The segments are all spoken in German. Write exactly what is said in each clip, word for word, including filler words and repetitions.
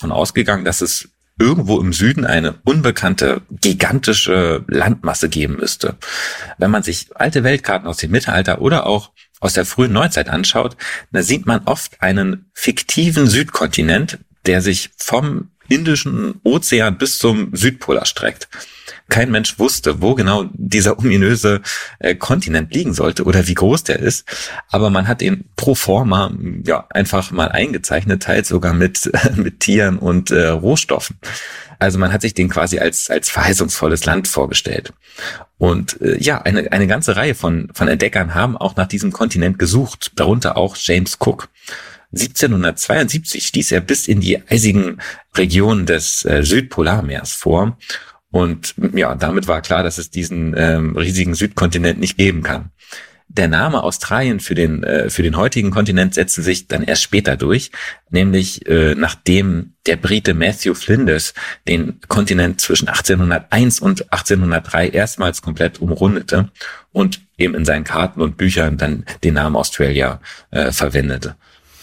davon ausgegangen, dass es irgendwo im Süden eine unbekannte, gigantische Landmasse geben müsste. Wenn man sich alte Weltkarten aus dem Mittelalter oder auch aus der frühen Neuzeit anschaut, da sieht man oft einen fiktiven Südkontinent, der sich vom Indischen Ozean bis zum Südpol erstreckt. Kein Mensch wusste, wo genau dieser ominöse äh, Kontinent liegen sollte oder wie groß der ist. Aber man hat ihn pro forma ja einfach mal eingezeichnet, teils sogar mit äh, mit Tieren und äh, Rohstoffen. Also man hat sich den quasi als als verheißungsvolles Land vorgestellt. Und äh, ja, eine eine ganze Reihe von von Entdeckern haben auch nach diesem Kontinent gesucht, darunter auch James Cook. siebzehnhundertzweiundsiebzig stieß er bis in die eisigen Regionen des äh, Südpolarmeers vor. Und ja, damit war klar, dass es diesen ähm, riesigen Südkontinent nicht geben kann. Der Name Australien für den äh, für den heutigen Kontinent setzte sich dann erst später durch, nämlich äh, nachdem der Brite Matthew Flinders den Kontinent zwischen achtzehnhunderteins und achtzehnhundertdrei erstmals komplett umrundete und eben in seinen Karten und Büchern dann den Namen Australia äh, verwendete.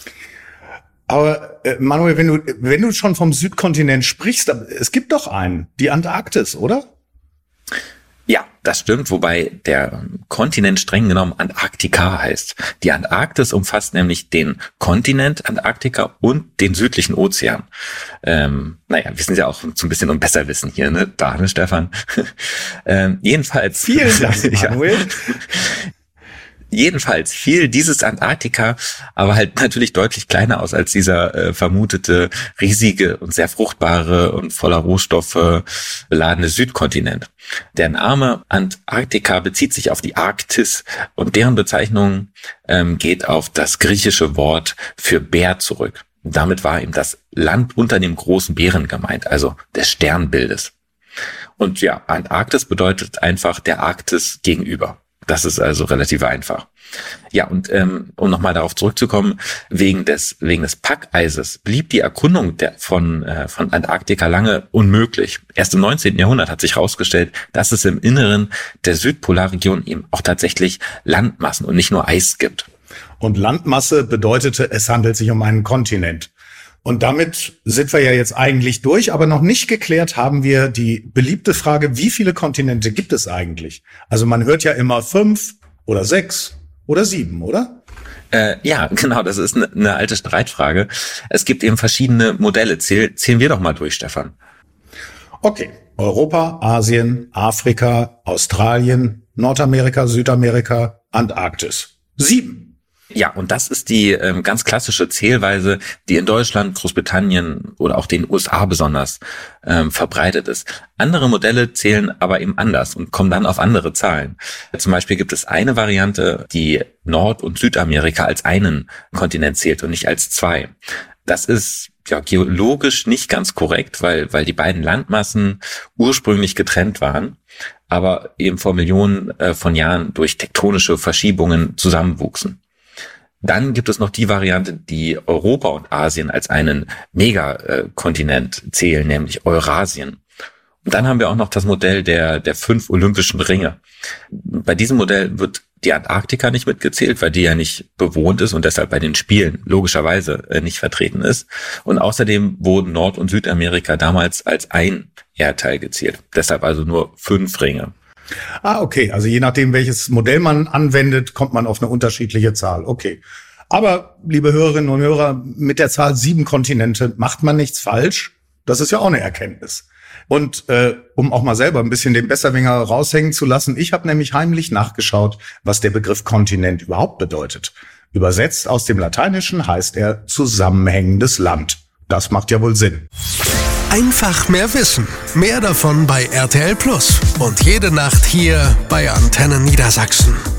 Aber äh, Manuel, wenn du wenn du schon vom Südkontinent sprichst, es gibt doch einen, die Antarktis, oder? Ja, das stimmt, wobei der Kontinent streng genommen Antarktika heißt. Die Antarktis umfasst nämlich den Kontinent Antarktika und den südlichen Ozean. Ähm, naja, wir sind ja auch so ein bisschen um Besserwissen hier, ne? Da, ne, Stefan? ähm, jedenfalls. Vielen Dank, Manuel. Ja. Jedenfalls fiel dieses Antarktika aber halt natürlich deutlich kleiner aus als dieser äh, vermutete riesige und sehr fruchtbare und voller Rohstoffe beladene Südkontinent. Der Name Antarktika bezieht sich auf die Arktis und deren Bezeichnung ähm, geht auf das griechische Wort für Bär zurück. Und damit war eben das Land unter dem großen Bären gemeint, also des Sternbildes. Und ja, Antarktis bedeutet einfach der Arktis gegenüber. Das ist also relativ einfach. Ja, und ähm, um nochmal darauf zurückzukommen, wegen des wegen des Packeises blieb die Erkundung der, von äh, von Antarktika lange unmöglich. Erst im neunzehnten Jahrhundert hat sich herausgestellt, dass es im Inneren der Südpolarregion eben auch tatsächlich Landmassen und nicht nur Eis gibt. Und Landmasse bedeutete, es handelt sich um einen Kontinent. Und damit sind wir ja jetzt eigentlich durch, aber noch nicht geklärt haben wir die beliebte Frage, wie viele Kontinente gibt es eigentlich? Also man hört ja immer fünf oder sechs oder sieben, oder? Äh, ja, genau, das ist eine, eine alte Streitfrage. Es gibt eben verschiedene Modelle. Zähl, zählen wir doch mal durch, Stefan. Okay, Europa, Asien, Afrika, Australien, Nordamerika, Südamerika, Antarktis. Sieben. Ja, und das ist die ähm, ganz klassische Zählweise, die in Deutschland, Großbritannien oder auch den U S A besonders ähm, verbreitet ist. Andere Modelle zählen aber eben anders und kommen dann auf andere Zahlen. Zum Beispiel gibt es eine Variante, die Nord- und Südamerika als einen Kontinent zählt und nicht als zwei. Das ist ja geologisch nicht ganz korrekt, weil weil die beiden Landmassen ursprünglich getrennt waren, aber eben vor Millionen äh, von Jahren durch tektonische Verschiebungen zusammenwuchsen. Dann gibt es noch die Variante, die Europa und Asien als einen Megakontinent zählen, nämlich Eurasien. Und dann haben wir auch noch das Modell der der fünf olympischen Ringe. Bei diesem Modell wird die Antarktika nicht mitgezählt, weil die ja nicht bewohnt ist und deshalb bei den Spielen logischerweise nicht vertreten ist. Und außerdem wurden Nord- und Südamerika damals als ein Erdteil gezählt. Deshalb also nur fünf Ringe. Ah, okay. Also je nachdem, welches Modell man anwendet, kommt man auf eine unterschiedliche Zahl. Okay. Aber, liebe Hörerinnen und Hörer, mit der Zahl sieben Kontinente macht man nichts falsch. Das ist ja auch eine Erkenntnis. Und äh, um auch mal selber ein bisschen den Besserwinger raushängen zu lassen, ich habe nämlich heimlich nachgeschaut, was der Begriff Kontinent überhaupt bedeutet. Übersetzt aus dem Lateinischen heißt er zusammenhängendes Land. Das macht ja wohl Sinn. Einfach mehr wissen. Mehr davon bei R T L Plus. Und jede Nacht hier bei Antenne Niedersachsen.